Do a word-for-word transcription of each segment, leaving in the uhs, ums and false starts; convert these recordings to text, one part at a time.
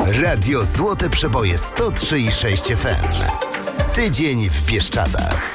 Radio Złote Przeboje sto trzy i sześć F M. Tydzień w Bieszczadach.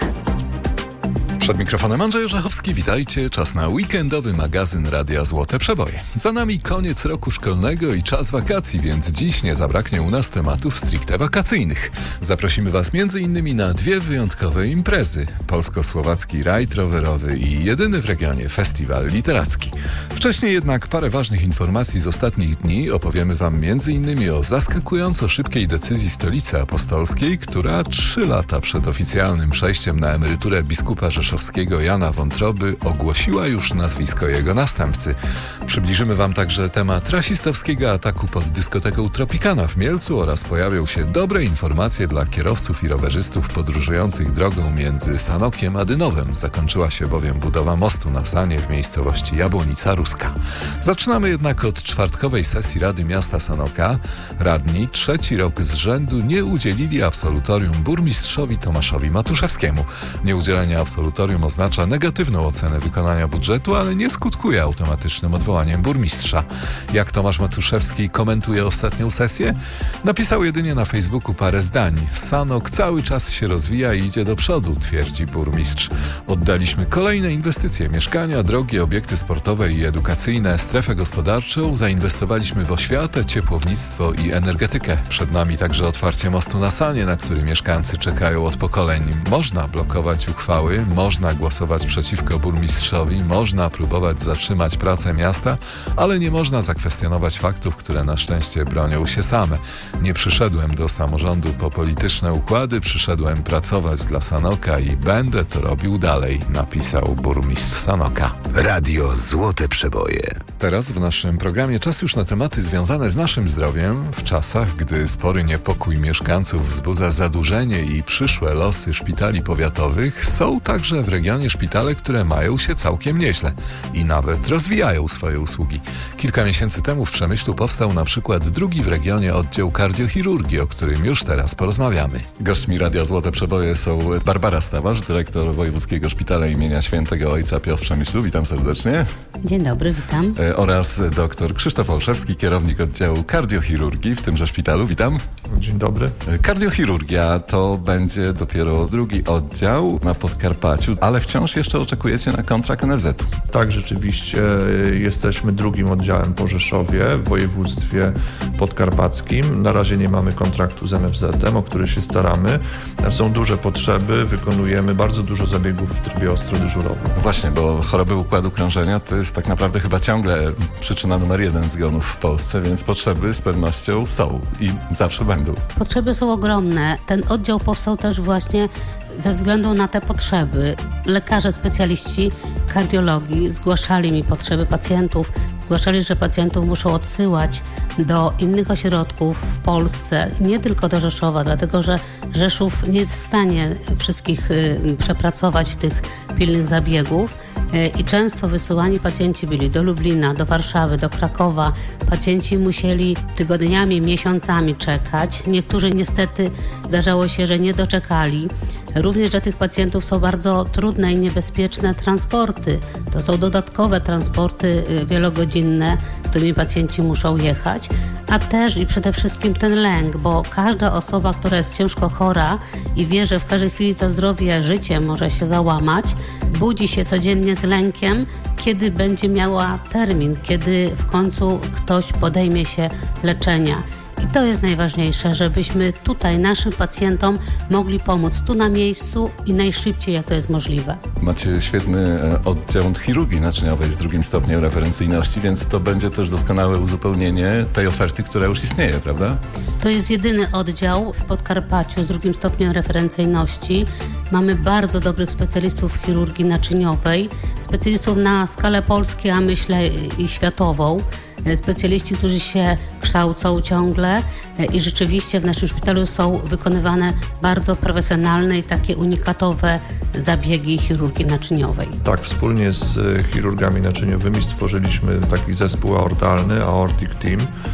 Przed mikrofonem Andrzej Orzechowski, witajcie. Czas na weekendowy magazyn Radia Złote Przeboje. Za nami koniec roku szkolnego i czas wakacji, więc dziś nie zabraknie u nas tematów stricte wakacyjnych. Zaprosimy Was między innymi na dwie wyjątkowe imprezy. Polsko-słowacki rajd rowerowy i jedyny w regionie festiwal literacki. Wcześniej jednak parę ważnych informacji z ostatnich dni. Opowiemy Wam między innymi o zaskakująco szybkiej decyzji Stolicy Apostolskiej, która trzy lata przed oficjalnym przejściem na emeryturę biskupa Rzeszowskiego Jana Wątroby ogłosiła już nazwisko jego następcy. Przybliżymy Wam także temat rasistowskiego ataku pod dyskoteką Tropicana w Mielcu oraz pojawią się dobre informacje dla kierowców i rowerzystów podróżujących drogą między Sanokiem a Dynowem. Zakończyła się bowiem budowa mostu na Sanie w miejscowości Jabłonica Ruska. Zaczynamy jednak od czwartkowej sesji Rady Miasta Sanoka. Radni trzeci rok z rzędu nie udzielili absolutorium burmistrzowi Tomaszowi Matuszewskiemu. Nieudzielenie absolutorium oznacza negatywną ocenę wykonania budżetu, ale nie skutkuje automatycznym odwołaniem burmistrza. Jak Tomasz Matuszewski komentuje ostatnią sesję? Napisał jedynie na Facebooku parę zdań. Sanok cały czas się rozwija i idzie do przodu, twierdzi burmistrz. Oddaliśmy kolejne inwestycje, mieszkania, drogi, obiekty sportowe i edukacyjne, strefę gospodarczą, zainwestowaliśmy w oświatę, ciepłownictwo i energetykę. Przed nami także otwarcie mostu na Sanie, na który mieszkańcy czekają od pokoleń. Można blokować uchwały, można głosować przeciwko burmistrzowi, można próbować zatrzymać pracę miasta, ale nie można zakwestionować faktów, które na szczęście bronią się same. Nie przyszedłem do samorządu po polityczne układy, przyszedłem pracować dla Sanoka i będę to robił dalej, napisał burmistrz Sanoka. Radio Złote Przeboje. Teraz w naszym programie czas już na tematy związane z naszym zdrowiem. W czasach, gdy spory niepokój mieszkańców wzbudza zadłużenie i przyszłe losy szpitali powiatowych, są także w regionie szpitale, które mają się całkiem nieźle i nawet rozwijają swoje usługi. Kilka miesięcy temu w Przemyślu powstał na przykład drugi w regionie oddział kardiochirurgii, o którym już teraz porozmawiamy. Gośćmi Radia Złote Przeboje są Barbara Stawarz, dyrektor Wojewódzkiego Szpitala imienia Świętego Ojca Pio w Przemyślu. Witam serdecznie. Dzień dobry, witam. E, oraz dr Krzysztof Olszewski, kierownik oddziału kardiochirurgii w tymże szpitalu. Witam. Dzień dobry. E, kardiochirurgia to będzie dopiero drugi oddział na Podkarpaciu, ale wciąż jeszcze oczekujecie na kontrakt N F Z-u. Tak, rzeczywiście jesteśmy drugim oddziałem po Rzeszowie w województwie podkarpackim. Na razie nie mamy kontraktu z N F Z-em, o który się staramy. Są duże potrzeby, wykonujemy bardzo dużo zabiegów w trybie ostrodyżurowym. Właśnie, bo choroby układu krążenia to jest tak naprawdę chyba ciągle przyczyna numer jeden zgonów w Polsce, więc potrzeby z pewnością są i zawsze będą. Potrzeby są ogromne. Ten oddział powstał też właśnie ze względu na te potrzeby. Lekarze, specjaliści kardiologii zgłaszali mi potrzeby pacjentów, zgłaszali, że pacjentów muszą odsyłać do innych ośrodków w Polsce, nie tylko do Rzeszowa, dlatego że Rzeszów nie jest w stanie wszystkich y, przepracować tych pilnych zabiegów y, i często wysyłani pacjenci byli do Lublina, do Warszawy, do Krakowa. Pacjenci musieli tygodniami, miesiącami czekać. Niektórzy niestety zdarzało się, że nie doczekali. Również dla tych pacjentów są bardzo trudne i niebezpieczne transporty. To są dodatkowe transporty wielogodzinne, którymi pacjenci muszą jechać, a też i przede wszystkim ten lęk, bo każda osoba, która jest ciężko chora i wie, że w każdej chwili to zdrowie, życie może się załamać, budzi się codziennie z lękiem, kiedy będzie miała termin, kiedy w końcu ktoś podejmie się leczenia. I to jest najważniejsze, żebyśmy tutaj naszym pacjentom mogli pomóc tu na miejscu i najszybciej, jak to jest możliwe. Macie świetny oddział chirurgii naczyniowej z drugim stopniem referencyjności, więc to będzie też doskonałe uzupełnienie tej oferty, która już istnieje, prawda? To jest jedyny oddział w Podkarpaciu z drugim stopniem referencyjności. Mamy bardzo dobrych specjalistów w chirurgii naczyniowej, specjalistów na skalę polską, a myślę i światową. Specjaliści, którzy się kształcą ciągle i rzeczywiście w naszym szpitalu są wykonywane bardzo profesjonalne i takie unikatowe zabiegi chirurgii naczyniowej. Tak, wspólnie z chirurgami naczyniowymi stworzyliśmy taki zespół aortalny, Aortic Team,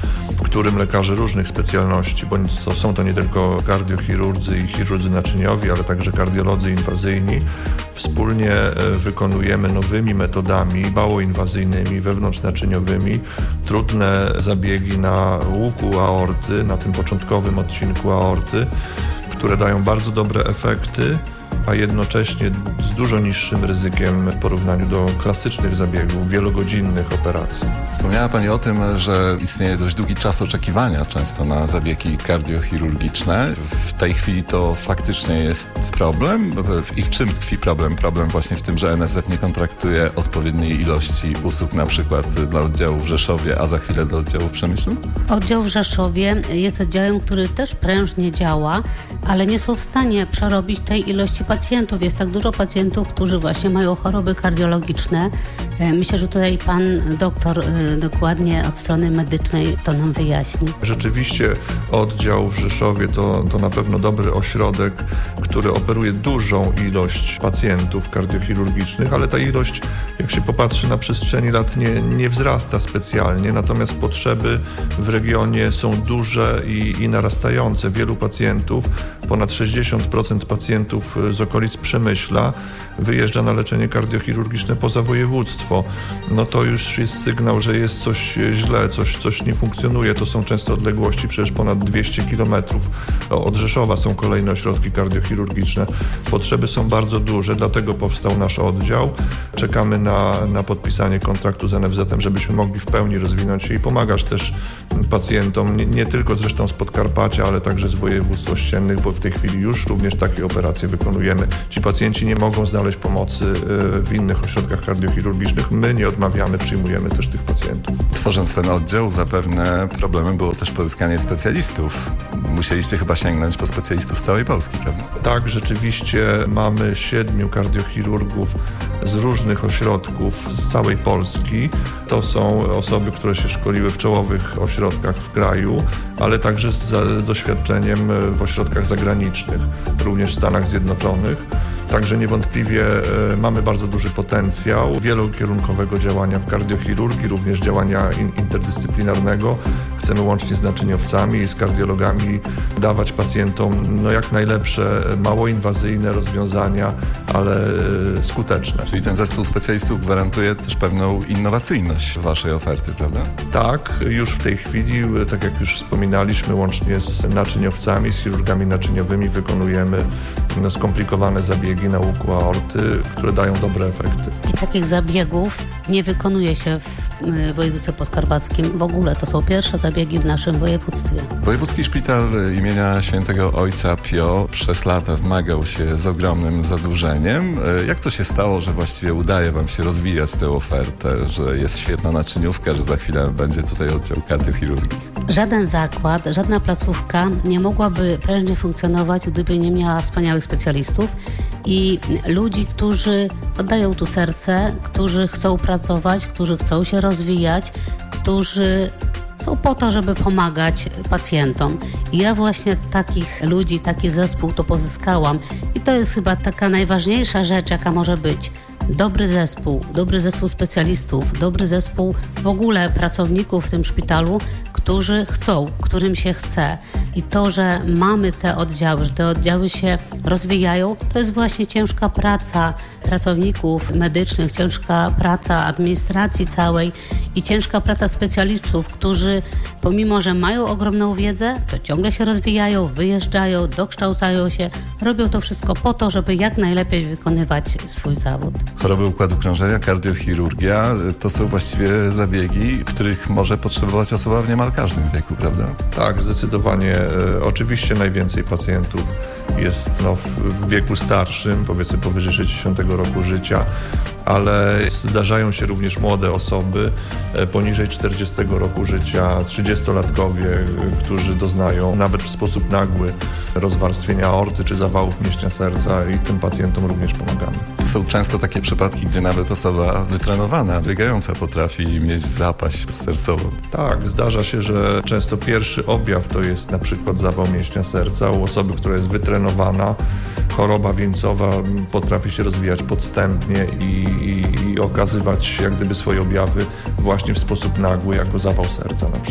którym lekarze różnych specjalności, bo to są to nie tylko kardiochirurdzy i chirurdzy naczyniowi, ale także kardiolodzy inwazyjni, wspólnie wykonujemy nowymi metodami mało inwazyjnymi, wewnątrznaczyniowymi trudne zabiegi na łuku aorty, na tym początkowym odcinku aorty, które dają bardzo dobre efekty, a jednocześnie z dużo niższym ryzykiem w porównaniu do klasycznych zabiegów, wielogodzinnych operacji. Wspomniała Pani o tym, że istnieje dość długi czas oczekiwania często na zabiegi kardiochirurgiczne. W tej chwili to faktycznie jest problem. I w czym tkwi problem? Problem właśnie w tym, że N F Z nie kontraktuje odpowiedniej ilości usług, na przykład dla oddziału w Rzeszowie, a za chwilę dla oddziału w Przemyślu? Oddział w Rzeszowie jest oddziałem, który też prężnie działa, ale nie są w stanie przerobić tej ilości pacjentów. Jest tak dużo pacjentów, którzy właśnie mają choroby kardiologiczne. Myślę, że tutaj pan doktor dokładnie od strony medycznej to nam wyjaśni. Rzeczywiście oddział w Rzeszowie to, to na pewno dobry ośrodek, który operuje dużą ilość pacjentów kardiochirurgicznych, ale ta ilość, jak się popatrzy na przestrzeni lat, nie, nie wzrasta specjalnie, natomiast potrzeby w regionie są duże i, i narastające. Wielu pacjentów, ponad sześćdziesiąt procent pacjentów z okolic Przemyśla wyjeżdża na leczenie kardiochirurgiczne poza województwo. No to już jest sygnał, że jest coś źle, coś, coś nie funkcjonuje. To są często odległości, przecież ponad dwieście kilometrów od Rzeszowa są kolejne ośrodki kardiochirurgiczne. Potrzeby są bardzo duże, dlatego powstał nasz oddział. Czekamy na, na podpisanie kontraktu z N F Z-em, żebyśmy mogli w pełni rozwinąć się i pomagać też pacjentom, nie, nie tylko zresztą z Podkarpacia, ale także z województw ościennych, bo w tej chwili już również takie operacje wykonujemy. Ci pacjenci nie mogą znaleźć pomocy w innych ośrodkach kardiochirurgicznych. My nie odmawiamy, przyjmujemy też tych pacjentów. Tworząc ten oddział, zapewne problemem było też pozyskanie specjalistów. Musieliście chyba sięgnąć po specjalistów z całej Polski, prawda? Tak, rzeczywiście mamy siedmiu kardiochirurgów z różnych ośrodków z całej Polski. To są osoby, które się szkoliły w czołowych ośrodkach w kraju, ale także z doświadczeniem w ośrodkach zagranicznych, również w Stanach Zjednoczonych. Także niewątpliwie e, mamy bardzo duży potencjał wielokierunkowego działania w kardiochirurgii, również działania in, interdyscyplinarnego. Chcemy łącznie z naczyniowcami i z kardiologami dawać pacjentom no, jak najlepsze, mało inwazyjne rozwiązania, ale e, skuteczne. Czyli ten zespół specjalistów gwarantuje też pewną innowacyjność waszej oferty, prawda? Tak, już w tej chwili, tak jak już wspominaliśmy, łącznie z naczyniowcami, z chirurgami naczyniowymi wykonujemy no, skomplikowane zabiegi na łuku aorty, które dają dobre efekty. I takich zabiegów nie wykonuje się w województwie podkarpackim w ogóle. To są pierwsze zabiegi w naszym województwie. Wojewódzki Szpital imienia Świętego Ojca Pio przez lata zmagał się z ogromnym zadłużeniem. Jak to się stało, że właściwie udaje wam się rozwijać tę ofertę, że jest świetna naczyniówka, że za chwilę będzie tutaj oddział kardiochirurgii? Żaden zakład, żadna placówka nie mogłaby prężnie funkcjonować, gdyby nie miała wspaniałych specjalistów i ludzi, którzy oddają tu serce, którzy chcą pracować, którzy chcą się rozwijać, którzy są po to, żeby pomagać pacjentom. I ja właśnie takich ludzi, taki zespół to pozyskałam. I to jest chyba taka najważniejsza rzecz, jaka może być. Dobry zespół, dobry zespół specjalistów, dobry zespół w ogóle pracowników w tym szpitalu, którzy chcą, którym się chce. I to, że mamy te oddziały, że te oddziały się rozwijają, to jest właśnie ciężka praca pracowników medycznych, ciężka praca administracji całej i ciężka praca specjalistów, którzy pomimo, że mają ogromną wiedzę, to ciągle się rozwijają, wyjeżdżają, dokształcają się, robią to wszystko po to, żeby jak najlepiej wykonywać swój zawód. Choroby układu krążenia, kardiochirurgia to są właściwie zabiegi, których może potrzebować osoba w niemal każdym wieku, prawda? Tak, zdecydowanie. E, oczywiście najwięcej pacjentów jest no, w, w wieku starszym, powiedzmy powyżej sześćdziesiątego roku życia, ale zdarzają się również młode osoby e, poniżej czterdziestego roku życia, trzydziestolatkowie, e, którzy doznają nawet w sposób nagły rozwarstwienia aorty czy zawałów mięśnia serca i tym pacjentom również pomagamy. To są często takie przypadki, gdzie nawet osoba wytrenowana, biegająca potrafi mieć zapaść sercową. Tak, zdarza się, że często pierwszy objaw to jest na przykład zawał mięśnia serca u osoby, która jest wytrenowana. Choroba wieńcowa potrafi się rozwijać podstępnie i, i, i okazywać jak gdyby swoje objawy właśnie w sposób nagły, jako zawał serca na przykład.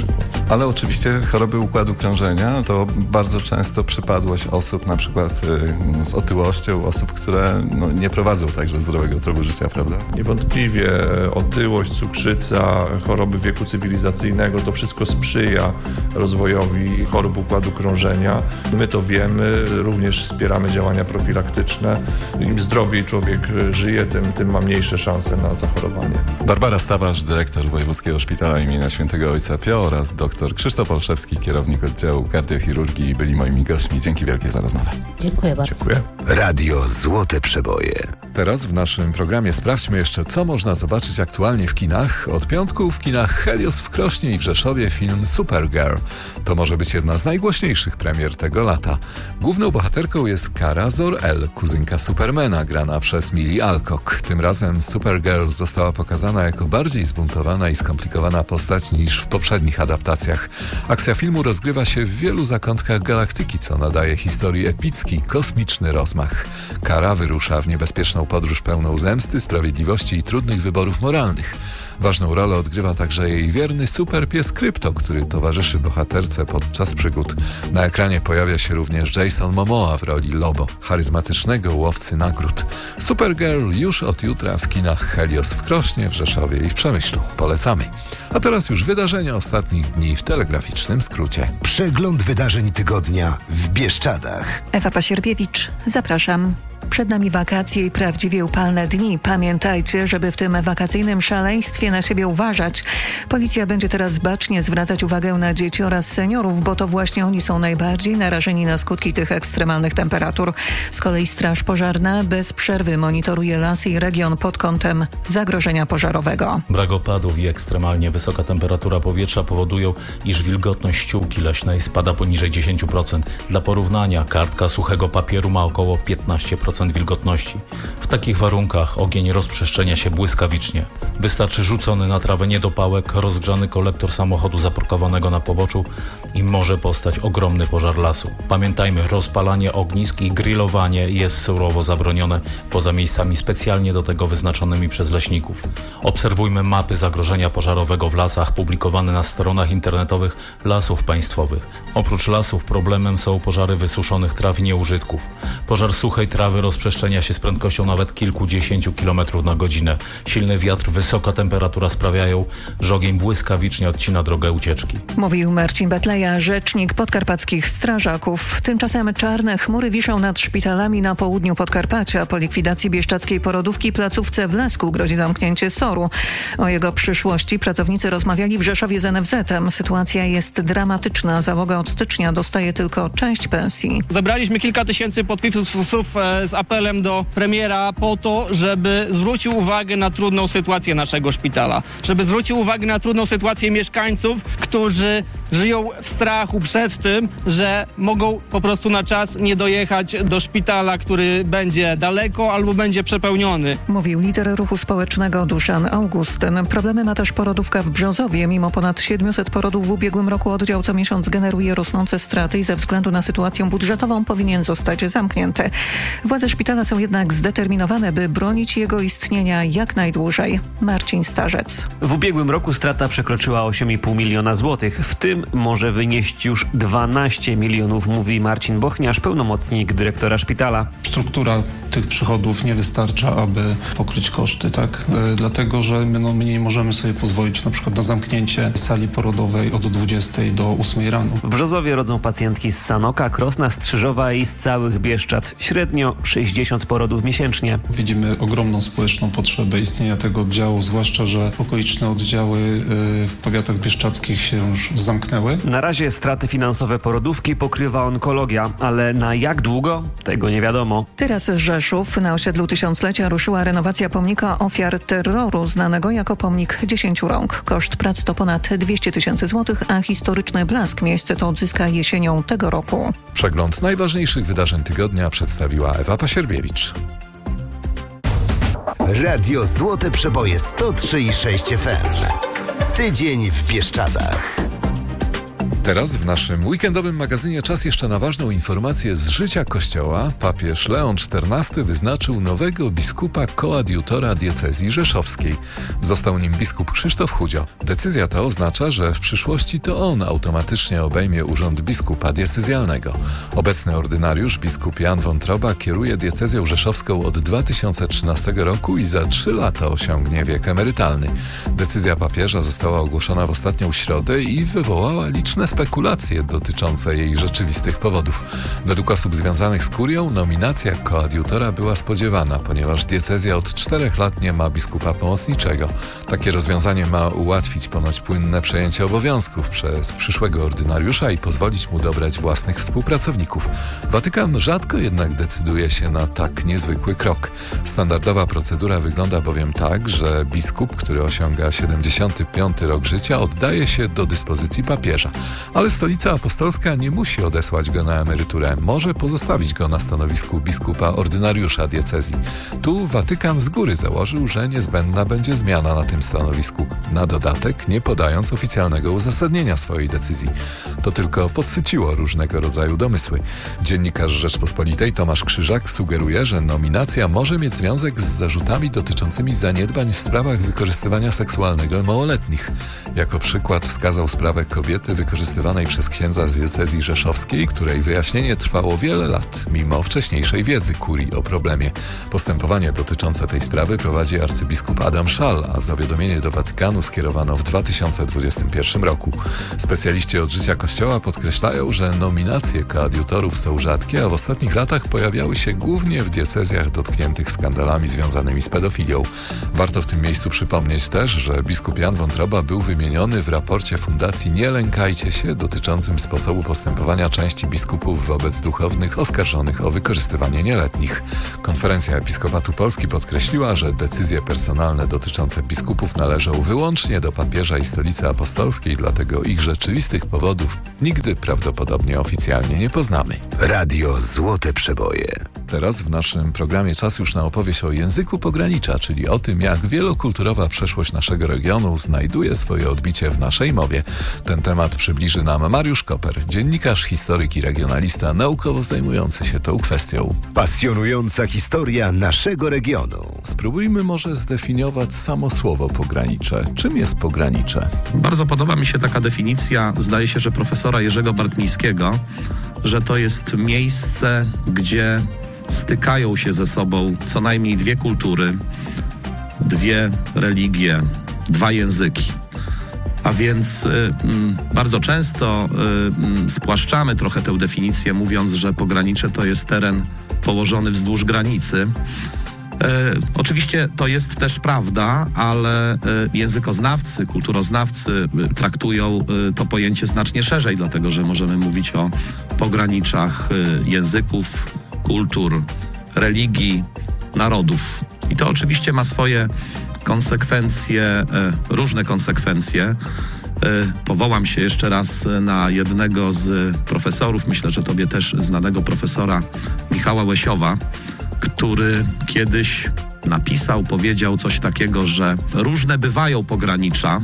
Ale oczywiście choroby układu krążenia to bardzo często przypadłość osób na przykład y, z otyłością, osób, które no, nie prowadzą także zdrowego trybu życia, prawda? Niewątpliwie otyłość, cukrzyca, choroby wieku cywilizacyjnego, to wszystko sprzyja rozwojowi chorób układu krążenia. My to wiemy, również wspieramy działania profilaktyczne. Im zdrowiej człowiek żyje, tym, tym ma mniejsze szanse na zachorowanie. Barbara Stawarz, dyrektor Wojewódzkiego Szpitala imienia Świętego Ojca Pio oraz dr Krzysztof Olszewski, kierownik oddziału kardiochirurgii, byli moimi gośćmi. Dzięki wielkie za rozmowę. Dziękuję bardzo. Dziękuję. Radio Złote Przeboje. Teraz w naszym programie sprawdźmy jeszcze, co można zobaczyć aktualnie w kinach. Od piątku w kinach Helios w Krośnie i w Rzeszowie film Supergirl. To może być jedna z najgłośniejszych premier tego lata. Główną bohaterką jest Kara Zor-El, kuzynka Supermana, grana przez Millie Alcock. Tym razem Supergirl została pokazana jako bardziej zbuntowana i skomplikowana postać niż w poprzednich adaptacjach. Akcja filmu rozgrywa się w wielu zakątkach galaktyki, co nadaje historii epicki, kosmiczny rozmach. Kara wyrusza w niebezpieczną podróż pełną zemsty, sprawiedliwości i trudnych wyborów moralnych. Ważną rolę odgrywa także jej wierny superpies Krypto, który towarzyszy bohaterce podczas przygód. Na ekranie pojawia się również Jason Momoa w roli Lobo, charyzmatycznego łowcy nagród. Supergirl już od jutra w kinach Helios w Krośnie, w Rzeszowie i w Przemyślu. Polecamy. A teraz już wydarzenia ostatnich dni w telegraficznym skrócie. Przegląd wydarzeń tygodnia w Bieszczadach. Ewa Pasierbiewicz, zapraszam. Przed nami wakacje i prawdziwie upalne dni. Pamiętajcie, żeby w tym wakacyjnym szaleństwie na siebie uważać. Policja będzie teraz bacznie zwracać uwagę na dzieci oraz seniorów, bo to właśnie oni są najbardziej narażeni na skutki tych ekstremalnych temperatur. Z kolei Straż Pożarna bez przerwy monitoruje lasy i region pod kątem zagrożenia pożarowego. Brak opadów i ekstremalnie wysoka temperatura powietrza powodują, iż wilgotność ściółki leśnej spada poniżej dziesięć procent. Dla porównania kartka suchego papieru ma około piętnaście procent wilgotności. W takich warunkach ogień rozprzestrzenia się błyskawicznie. Wystarczy rzucony na trawę niedopałek, rozgrzany kolektor samochodu zaparkowanego na poboczu i może powstać ogromny pożar lasu. Pamiętajmy, rozpalanie ognisk i grillowanie jest surowo zabronione poza miejscami specjalnie do tego wyznaczonymi przez leśników. Obserwujmy mapy zagrożenia pożarowego w lasach publikowane na stronach internetowych Lasów Państwowych. Oprócz lasów problemem są pożary wysuszonych traw i nieużytków. Pożar suchej trawy rozprzestrzenia się z prędkością nawet kilkudziesięciu kilometrów na godzinę. Silny wiatr, wysoka temperatura sprawiają, że ogień błyskawicznie odcina drogę ucieczki. Mówił Marcin Betleja, rzecznik podkarpackich strażaków. Tymczasem czarne chmury wiszą nad szpitalami na południu Podkarpacia. Po likwidacji bieszczadzkiej porodówki placówce w Lesku grozi zamknięcie soru. O jego przyszłości pracownicy rozmawiali w Rzeszowie z en ef zetem. Sytuacja jest dramatyczna. Załoga od stycznia dostaje tylko część pensji. Zebraliśmy kilka tysięcy podpisów z apelem do premiera po to, żeby zwrócił uwagę na trudną sytuację naszego szpitala. Żeby zwrócił uwagę na trudną sytuację mieszkańców, którzy żyją w strachu przed tym, że mogą po prostu na czas nie dojechać do szpitala, który będzie daleko albo będzie przepełniony. Mówił lider ruchu społecznego Duszan Augustyn. Problemy ma też porodówka w Brzozowie. Mimo ponad siedmiuset porodów w ubiegłym roku oddział co miesiąc generuje rosnące straty i ze względu na sytuację budżetową powinien zostać zamknięty. Władze szpitala są jednak zdeterminowane, by bronić jego istnienia jak najdłużej. Marcin Starzec. W ubiegłym roku strata przekroczyła osiem i pół miliona złotych. W tym może wynieść już dwanaście milionów, mówi Marcin Bochniarz, pełnomocnik dyrektora szpitala. Struktura tych przychodów nie wystarcza, aby pokryć koszty, tak? E, dlatego, że my, no, my nie możemy sobie pozwolić na przykład na zamknięcie sali porodowej od dwudziestej do ósmej rano. W Brzozowie rodzą pacjentki z Sanoka, Krosna, Strzyżowa i z całych Bieszczad. Średnio sześćdziesiąt porodów miesięcznie. Widzimy ogromną społeczną potrzebę istnienia tego oddziału, zwłaszcza, że okoliczne oddziały y, w powiatach bieszczadzkich się już zamknęły. Na razie straty finansowe porodówki pokrywa onkologia, ale na jak długo? Tego nie wiadomo. Teraz Rzeszów. Na osiedlu Tysiąclecia ruszyła renowacja pomnika ofiar terroru, znanego jako pomnik dziesięciu rąk. Koszt prac to ponad dwieście tysięcy złotych, a historyczny blask miejsce to odzyska jesienią tego roku. Przegląd najważniejszych wydarzeń tygodnia przedstawiła Ewa Pasierbiewicz. Radio Złote Przeboje sto trzy i sześć F M. Tydzień w Bieszczadach. Teraz w naszym weekendowym magazynie czas jeszcze na ważną informację z życia Kościoła. Papież Leon czternasty wyznaczył nowego biskupa koadiutora diecezji rzeszowskiej. Został nim biskup Krzysztof Chudzio. Decyzja ta oznacza, że w przyszłości to on automatycznie obejmie urząd biskupa diecezjalnego. Obecny ordynariusz, biskup Jan Wątroba, kieruje diecezją rzeszowską od dwa tysiące trzynastego roku i za trzy lata osiągnie wiek emerytalny. Decyzja papieża została ogłoszona w ostatnią środę i wywołała liczne spekulacje dotyczące jej rzeczywistych powodów. Według osób związanych z kurią nominacja koadiutora była spodziewana, ponieważ diecezja od czterech lat nie ma biskupa pomocniczego. Takie rozwiązanie ma ułatwić ponoć płynne przejęcie obowiązków przez przyszłego ordynariusza i pozwolić mu dobrać własnych współpracowników. Watykan rzadko jednak decyduje się na tak niezwykły krok. Standardowa procedura wygląda bowiem tak, że biskup, który osiąga siedemdziesiąty piąty rok życia, oddaje się do dyspozycji papieża. Ale Stolica Apostolska nie musi odesłać go na emeryturę. Może pozostawić go na stanowisku biskupa ordynariusza diecezji. Tu Watykan z góry założył, że niezbędna będzie zmiana na tym stanowisku. Na dodatek nie podając oficjalnego uzasadnienia swojej decyzji. To tylko podsyciło różnego rodzaju domysły. Dziennikarz Rzeczpospolitej Tomasz Krzyżak sugeruje, że nominacja może mieć związek z zarzutami dotyczącymi zaniedbań w sprawach wykorzystywania seksualnego małoletnich. Jako przykład wskazał sprawę kobiety wykorzystywanej przez księdza z diecezji rzeszowskiej, której wyjaśnienie trwało wiele lat, mimo wcześniejszej wiedzy kurii o problemie. Postępowanie dotyczące tej sprawy prowadzi arcybiskup Adam Szal, a zawiadomienie do Watykanu skierowano w dwa tysiące dwudziestym pierwszym roku. Specjaliści od życia Kościoła podkreślają, że nominacje koadiutorów są rzadkie, a w ostatnich latach pojawiały się głównie w diecezjach dotkniętych skandalami związanymi z pedofilią. Warto w tym miejscu przypomnieć też, że biskup Jan Wątroba był wymieniony w raporcie Fundacji Nie Lękajcie się dotyczącym sposobu postępowania części biskupów wobec duchownych oskarżonych o wykorzystywanie nieletnich. Konferencja Episkopatu Polski podkreśliła, że decyzje personalne dotyczące biskupów należą wyłącznie do papieża i Stolicy Apostolskiej, dlatego ich rzeczywistych powodów nigdy prawdopodobnie oficjalnie nie poznamy. Radio Złote Przeboje. Teraz w naszym programie czas już na opowieść o języku pogranicza, czyli o tym, jak wielokulturowa przeszłość naszego regionu znajduje swoje odbicie w naszej mowie. Ten temat przybliży nam Mariusz Koper, dziennikarz, historyk i regionalista naukowo zajmujący się tą kwestią. Pasjonująca historia naszego regionu. Spróbujmy może zdefiniować samo słowo pogranicze. Czym jest pogranicze? Bardzo podoba mi się taka definicja, zdaje się, że profesora Jerzego Bartmińskiego, że to jest miejsce, gdzie stykają się ze sobą co najmniej dwie kultury, dwie religie, dwa języki. A więc y, y, bardzo często y, y, spłaszczamy trochę tę definicję, mówiąc, że pogranicze to jest teren położony wzdłuż granicy. E, oczywiście to jest też prawda, ale e, językoznawcy, kulturoznawcy e, traktują e, to pojęcie znacznie szerzej, dlatego że możemy mówić o pograniczach e, języków, kultur, religii, narodów. I to oczywiście ma swoje konsekwencje, e, różne konsekwencje. E, powołam się jeszcze raz na jednego z profesorów, myślę, że tobie też znanego profesora Michała Łesiowa, który kiedyś napisał, powiedział coś takiego, że różne bywają pogranicza,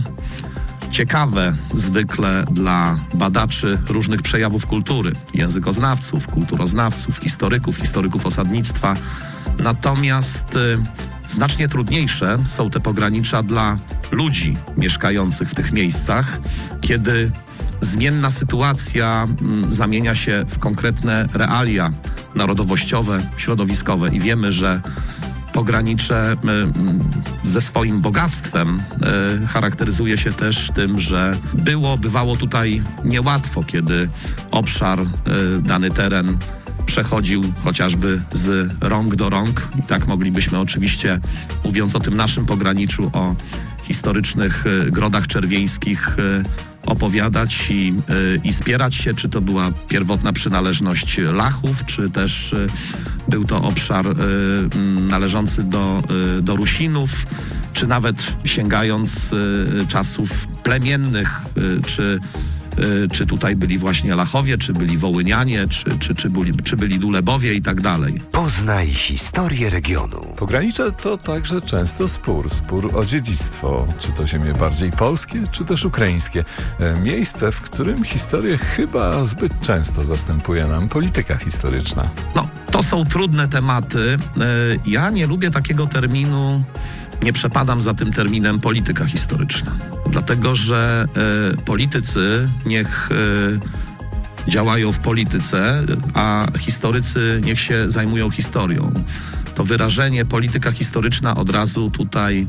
ciekawe zwykle dla badaczy różnych przejawów kultury, językoznawców, kulturoznawców, historyków, historyków osadnictwa. Natomiast y, znacznie trudniejsze są te pogranicza dla ludzi mieszkających w tych miejscach, kiedy zmienna sytuacja mm, zamienia się w konkretne realia narodowościowe, środowiskowe i wiemy, że pogranicze y, ze swoim bogactwem y, charakteryzuje się też tym, że było, bywało tutaj niełatwo, kiedy obszar, y, dany teren przechodził chociażby z rąk do rąk. I tak moglibyśmy oczywiście, mówiąc o tym naszym pograniczu, o historycznych y, grodach czerwieńskich, y, opowiadać i, y, i spierać się, czy to była pierwotna przynależność Lachów, czy też y, był to obszar y, należący do, y, do Rusinów, czy nawet sięgając y, czasów plemiennych, y, czy czy tutaj byli właśnie Lachowie, czy byli Wołynianie, czy, czy, czy, byli, czy byli Dulebowie i tak dalej. Poznaj historię regionu. Pogranicze to także często spór, spór o dziedzictwo. Czy to ziemie bardziej polskie, czy też ukraińskie. Miejsce, w którym historię chyba zbyt często zastępuje nam polityka historyczna. No, to są trudne tematy. Ja nie lubię takiego terminu, nie przepadam za tym terminem polityka historyczna. Dlatego, że y, politycy niech y, działają w polityce, a historycy niech się zajmują historią. To wyrażenie polityka historyczna od razu tutaj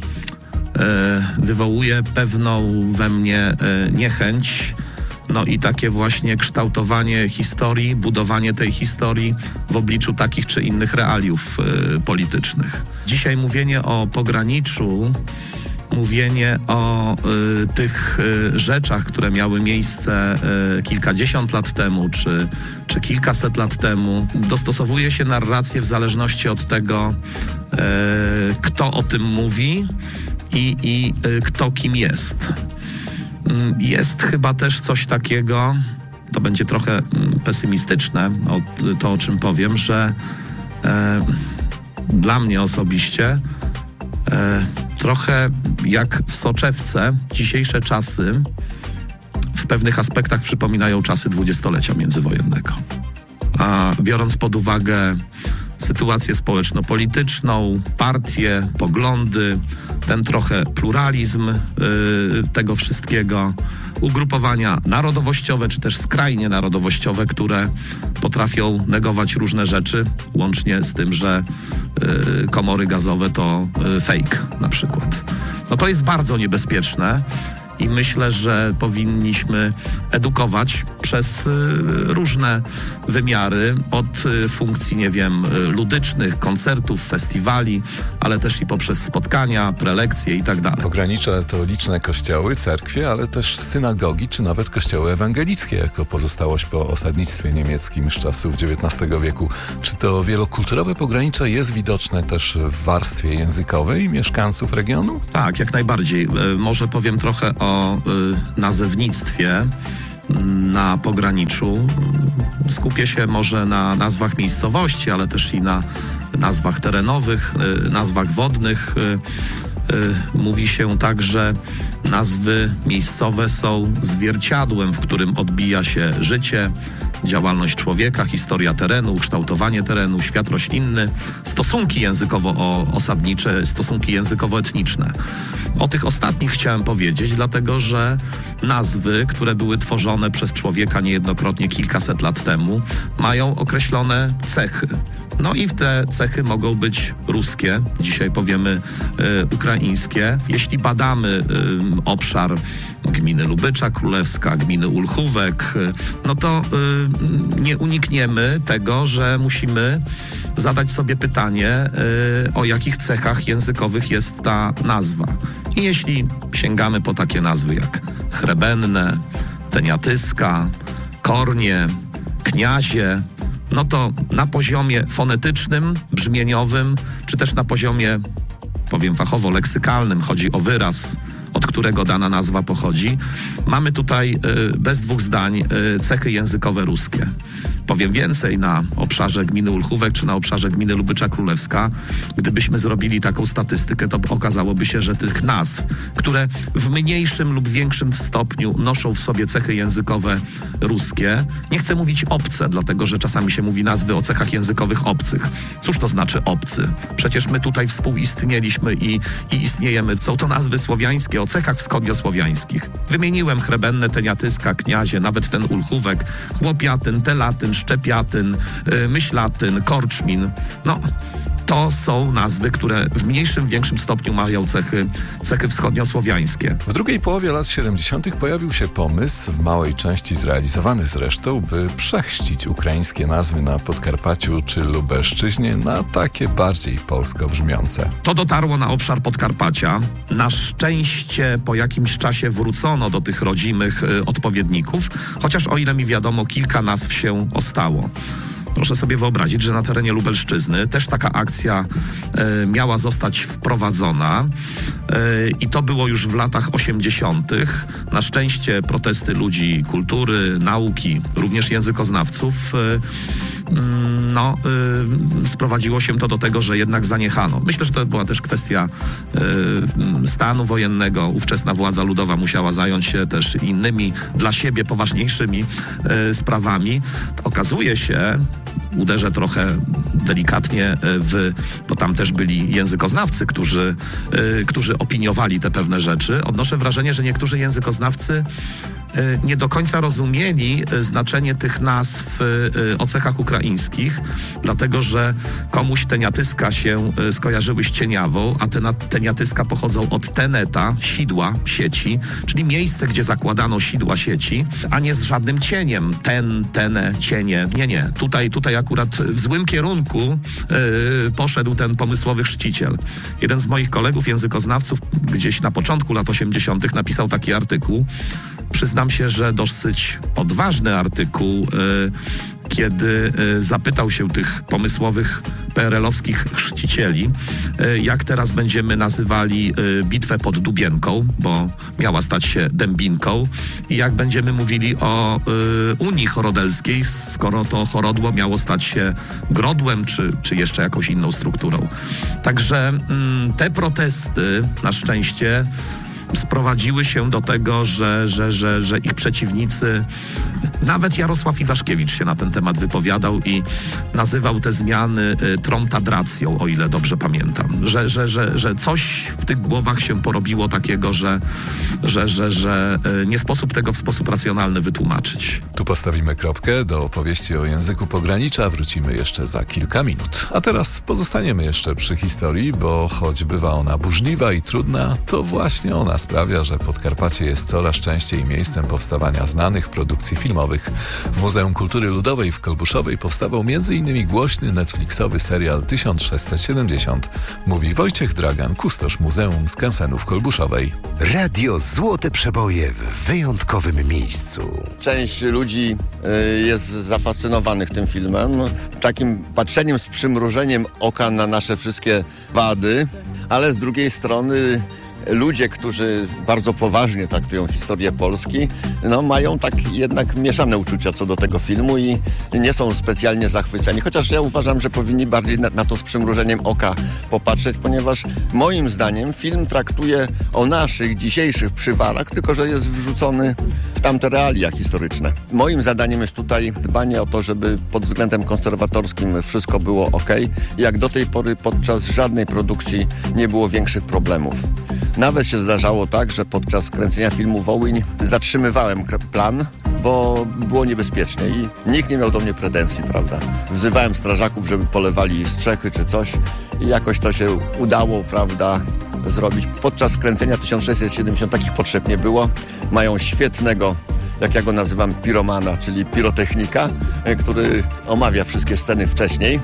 y, wywołuje pewną we mnie y, niechęć. No i takie właśnie kształtowanie historii, budowanie tej historii w obliczu takich czy innych realiów y, politycznych. Dzisiaj mówienie o pograniczu, mówienie o y, tych y, rzeczach, które miały miejsce y, kilkadziesiąt lat temu, czy, czy kilkaset lat temu, dostosowuje się narrację w zależności od tego, y, kto o tym mówi i, i y, kto kim jest. Jest chyba też coś takiego, to będzie trochę pesymistyczne, to o czym powiem, że e, dla mnie osobiście e, trochę jak w soczewce dzisiejsze czasy w pewnych aspektach przypominają czasy dwudziestolecia międzywojennego. A biorąc pod uwagę sytuację społeczno-polityczną, partie, poglądy, ten trochę pluralizm y, tego wszystkiego, ugrupowania narodowościowe, czy też skrajnie narodowościowe, które potrafią negować różne rzeczy, łącznie z tym, że y, komory gazowe to y, fake na przykład. No to jest bardzo niebezpieczne. I myślę, że powinniśmy edukować przez y, różne wymiary, od y, funkcji, nie wiem, y, ludycznych, koncertów, festiwali, ale też i poprzez spotkania, prelekcje i tak dalej. Pogranicze to liczne kościoły, cerkwie, ale też synagogi, czy nawet kościoły ewangelickie, jako pozostałość po osadnictwie niemieckim z czasów dziewiętnastego wieku. Czy to wielokulturowe pogranicze jest widoczne też w warstwie językowej mieszkańców regionu? Tak, jak najbardziej. Y, może powiem trochę o o y, nazewnictwie na pograniczu. Skupię się może na nazwach miejscowości, ale też i na nazwach terenowych, y, nazwach wodnych. Y, y, mówi się tak, że nazwy miejscowe są zwierciadłem, w którym odbija się życie, działalność człowieka, historia terenu, kształtowanie terenu, świat roślinny, stosunki językowo-osadnicze, stosunki językowo-etniczne. O tych ostatnich chciałem powiedzieć, dlatego że nazwy, które były tworzone przez człowieka niejednokrotnie kilkaset lat temu, mają określone cechy. No i w te cechy mogą być ruskie, dzisiaj powiemy y, ukraińskie. Jeśli badamy y, obszar gminy Lubycza Królewska, gminy Ulchówek, y, no to y, nie unikniemy tego, że musimy zadać sobie pytanie, y, o jakich cechach językowych jest ta nazwa. I jeśli sięgamy po takie nazwy jak Chrebenne, Teniatyska, Kornie, Kniazie, no to na poziomie fonetycznym, brzmieniowym, czy też na poziomie, powiem fachowo, leksykalnym, chodzi o wyraz, od którego dana nazwa pochodzi, mamy tutaj y, bez dwóch zdań y, cechy językowe ruskie. Powiem więcej, na obszarze gminy Ulchówek czy na obszarze gminy Lubycza Królewska, gdybyśmy zrobili taką statystykę, to okazałoby się, że tych nazw, które w mniejszym lub większym stopniu noszą w sobie cechy językowe ruskie, nie chcę mówić obce, dlatego że czasami się mówi nazwy o cechach językowych obcych. Cóż to znaczy obcy? Przecież my tutaj współistnieliśmy i, i istniejemy. Są to nazwy słowiańskie o cechach wschodniosłowiańskich. Wymieniłem Chrebenne, Teniatyska, Kniazie, nawet ten Ulchówek, Chłopiatyn, Telatyn, Szczepiatyn, yy, Myślatyn, Korczmin. No, to są nazwy, które w mniejszym, większym stopniu mają cechy, cechy wschodniosłowiańskie. W drugiej połowie lat siedemdziesiątych pojawił się pomysł, w małej części zrealizowany zresztą, by przechrzcić ukraińskie nazwy na Podkarpaciu czy Lubelszczyźnie na takie bardziej polsko brzmiące. To dotarło na obszar Podkarpacia. Na szczęście po jakimś czasie wrócono do tych rodzimych y, odpowiedników, chociaż o ile mi wiadomo, kilka nazw się ostało. Proszę sobie wyobrazić, że na terenie Lubelszczyzny też taka akcja e, miała zostać wprowadzona e, i to było już w latach osiemdziesiątych. Na szczęście protesty ludzi kultury, nauki, również językoznawców e, no, y, sprowadziło się to do tego, że jednak zaniechano. Myślę, że to była też kwestia y, stanu wojennego. Ówczesna władza ludowa musiała zająć się też innymi, dla siebie poważniejszymi y, sprawami. Okazuje się, uderzę trochę delikatnie w, bo tam też byli językoznawcy, którzy, y, którzy opiniowali te pewne rzeczy. Odnoszę wrażenie, że niektórzy językoznawcy nie do końca rozumieli znaczenie tych nazw o cechach ukraińskich, dlatego że komuś teniatyska się skojarzyły z cieniawą, a te teniatyska pochodzą od teneta, sidła, sieci, czyli miejsce, gdzie zakładano sidła sieci, a nie z żadnym cieniem. Ten, tene, cienie. Nie, nie. Tutaj, tutaj akurat w złym kierunku yy, poszedł ten pomysłowy chrzciciel. Jeden z moich kolegów językoznawców gdzieś na początku lat osiemdziesiątych napisał taki artykuł. Przyznam się, że dosyć odważny artykuł, y, kiedy y, zapytał się tych pomysłowych P R L-owskich chrzcicieli, y, jak teraz będziemy nazywali y, bitwę pod Dubienką, bo miała stać się Dębinką, i jak będziemy mówili o y, Unii Chorodelskiej, skoro to chorodło miało stać się Grodłem, czy, czy jeszcze jakąś inną strukturą. Także y, te protesty, na szczęście, sprowadziły się do tego, że, że, że, że ich przeciwnicy, nawet Jarosław Iwaszkiewicz się na ten temat wypowiadał i nazywał te zmiany y, tromtadracją, o ile dobrze pamiętam. Że, że, że, że coś w tych głowach się porobiło takiego, że, że, że, że y, nie sposób tego w sposób racjonalny wytłumaczyć. Tu postawimy kropkę. Do opowieści o języku pogranicza wrócimy jeszcze za kilka minut. A teraz pozostaniemy jeszcze przy historii, bo choć bywa ona burzliwa i trudna, to właśnie ona sprawia, że Podkarpacie jest coraz częściej miejscem powstawania znanych produkcji filmowych. W Muzeum Kultury Ludowej w Kolbuszowej powstawał m.in. głośny netflixowy serial tysiąc sześćset siedemdziesiąt. Mówi Wojciech Dragan, kustosz Muzeum Skansenów Kolbuszowej. Radio Złote Przeboje w wyjątkowym miejscu. Część ludzi y, jest zafascynowanych tym filmem. Takim patrzeniem z przymrużeniem oka na nasze wszystkie wady, ale z drugiej strony ludzie, którzy bardzo poważnie traktują historię Polski, no mają tak jednak mieszane uczucia co do tego filmu i nie są specjalnie zachwyceni. Chociaż ja uważam, że powinni bardziej na, na to z przymrużeniem oka popatrzeć, ponieważ moim zdaniem film traktuje o naszych dzisiejszych przywarach, tylko że jest wrzucony w tamte realia historyczne. Moim zadaniem jest tutaj dbanie o to, żeby pod względem konserwatorskim wszystko było ok. Jak do tej pory podczas żadnej produkcji nie było większych problemów. Nawet się zdarzało tak, że podczas kręcenia filmu Wołyń zatrzymywałem plan, bo było niebezpiecznie i nikt nie miał do mnie pretensji, prawda? Wzywałem strażaków, żeby polewali strzechy czy coś i jakoś to się udało, prawda, zrobić. Podczas kręcenia tysiąc sześćset siedemdziesiąt takich potrzeb nie było. Mają świetnego, jak ja go nazywam, piromana, czyli pirotechnika, który omawia wszystkie sceny wcześniej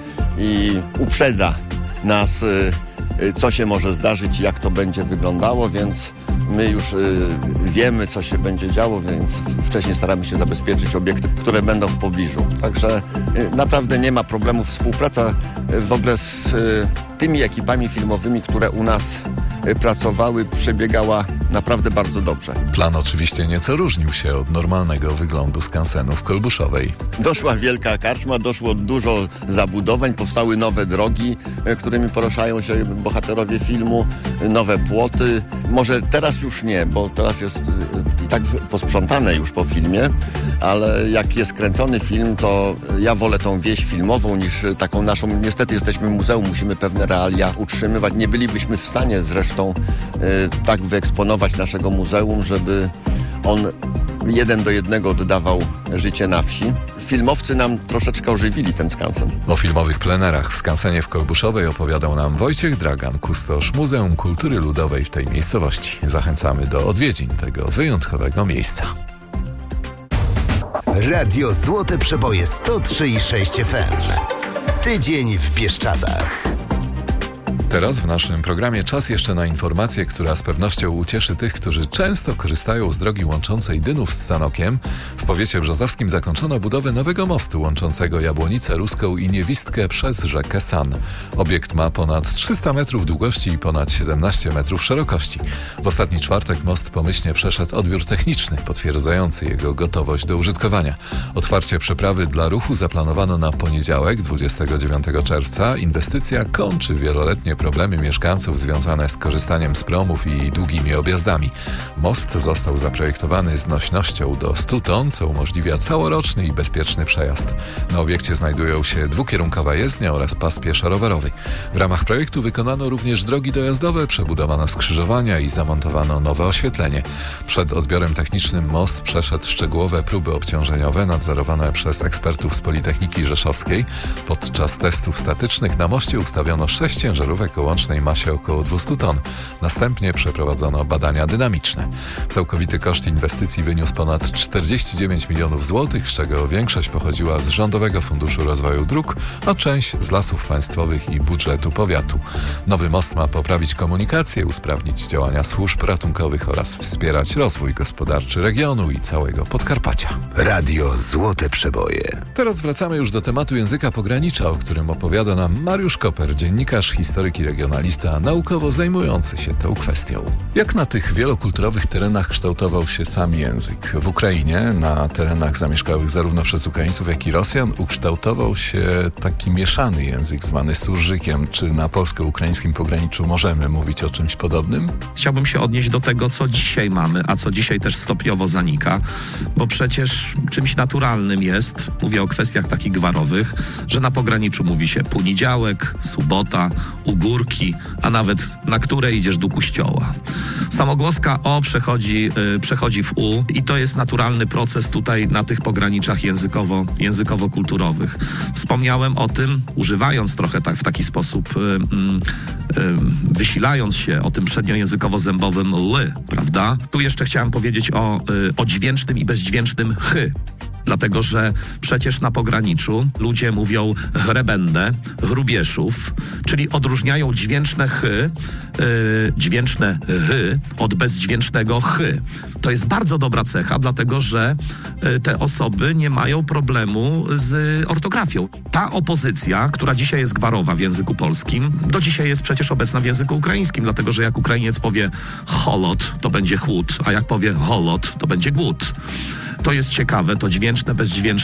i uprzedza nas, co się może zdarzyć i jak to będzie wyglądało, więc my już y, wiemy, co się będzie działo, więc wcześniej staramy się zabezpieczyć obiekty, które będą w pobliżu. Także y, naprawdę nie ma problemu. Współpraca y, w ogóle z y, tymi ekipami filmowymi, które u nas y, pracowały, przebiegała naprawdę bardzo dobrze. Plan oczywiście nieco różnił się od normalnego wyglądu skansenu w Kolbuszowej. Doszła wielka karczma, doszło dużo zabudowań, powstały nowe drogi, y, którymi poruszają się bohaterowie filmu, y, nowe płoty. Może teraz już nie, bo teraz jest i tak posprzątane już po filmie, ale jak jest kręcony film, to ja wolę tą wieś filmową niż taką naszą. Niestety jesteśmy muzeum, musimy pewne realia utrzymywać. Nie bylibyśmy w stanie zresztą y, tak wyeksponować naszego muzeum, żeby on jeden do jednego oddawał życie na wsi. Filmowcy nam troszeczkę ożywili ten skansen. O filmowych plenerach w skansenie w Kolbuszowej opowiadał nam Wojciech Dragan, kustosz Muzeum Kultury Ludowej w tej miejscowości. Zachęcamy do odwiedzin tego wyjątkowego miejsca. Radio Złote Przeboje sto trzy i sześć F M. Tydzień w Bieszczadach. Teraz w naszym programie czas jeszcze na informację, która z pewnością ucieszy tych, którzy często korzystają z drogi łączącej Dynów z Sanokiem. W powiecie brzozowskim zakończono budowę nowego mostu łączącego Jabłonicę Ruską i Niewistkę przez rzekę San. Obiekt ma ponad trzysta metrów długości i ponad siedemnaście metrów szerokości. W ostatni czwartek most pomyślnie przeszedł odbiór techniczny, potwierdzający jego gotowość do użytkowania. Otwarcie przeprawy dla ruchu zaplanowano na poniedziałek, dwudziestego dziewiątego czerwca. Inwestycja kończy wieloletnie problemy mieszkańców związane z korzystaniem z promów i długimi objazdami. Most został zaprojektowany z nośnością do stu ton, co umożliwia całoroczny i bezpieczny przejazd. Na obiekcie znajdują się dwukierunkowa jezdnia oraz pas pieszo-rowerowy. W ramach projektu wykonano również drogi dojazdowe, przebudowano skrzyżowania i zamontowano nowe oświetlenie. Przed odbiorem technicznym most przeszedł szczegółowe próby obciążeniowe nadzorowane przez ekspertów z Politechniki Rzeszowskiej. Podczas testów statycznych na moście ustawiono sześć ciężarówek o łącznej masie około dwieście ton. Następnie przeprowadzono badania dynamiczne. Całkowity koszt inwestycji wyniósł ponad czterdzieści dziewięć milionów złotych, z czego większość pochodziła z Rządowego Funduszu Rozwoju Dróg, a część z Lasów Państwowych i budżetu powiatu. Nowy most ma poprawić komunikację, usprawnić działania służb ratunkowych oraz wspierać rozwój gospodarczy regionu i całego Podkarpacia. Radio Złote Przeboje. Teraz wracamy już do tematu języka pogranicza, o którym opowiada nam Mariusz Koper, dziennikarz, historyk i regionalista, naukowo zajmujący się tą kwestią. Jak na tych wielokulturowych terenach kształtował się sam język? W Ukrainie, na terenach zamieszkałych zarówno przez Ukraińców, jak i Rosjan, ukształtował się taki mieszany język zwany surżykiem. Czy na polsko-ukraińskim pograniczu możemy mówić o czymś podobnym? Chciałbym się odnieść do tego, co dzisiaj mamy, a co dzisiaj też stopniowo zanika, bo przecież czymś naturalnym jest, mówię o kwestiach takich gwarowych, że na pograniczu mówi się poniedziałek, sobota, ugórki, a nawet na które idziesz do kościoła. Samogłoska O przechodzi, yy, przechodzi w U i to jest naturalny proces tutaj na tych pograniczach językowo, językowo-kulturowych. Wspomniałem o tym, używając trochę tak w taki sposób, yy, yy, wysilając się o tym przedniojęzykowo-zębowym L, prawda? Tu jeszcze chciałem powiedzieć o, yy, o dźwięcznym i bezdźwięcznym Ch. Dlatego, że przecież na pograniczu ludzie mówią hrebędę, hrubieszów, czyli odróżniają dźwięczne ch, yy, dźwięczne h od bezdźwięcznego ch. To jest bardzo dobra cecha, dlatego że yy, te osoby nie mają problemu z ortografią. Ta opozycja, która dzisiaj jest gwarowa w języku polskim, do dzisiaj jest przecież obecna w języku ukraińskim, dlatego że jak Ukrainiec powie holod, to będzie chłód, a jak powie holod, to będzie głód. To jest ciekawe, to dźwięczne, bezdźwięczne